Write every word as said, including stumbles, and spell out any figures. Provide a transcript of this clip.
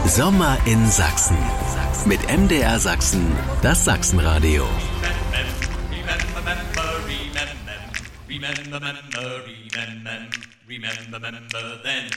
Sommer in Sachsen. Mit M D R Sachsen, das Sachsenradio. Remember, remember, remember, remember, remember then.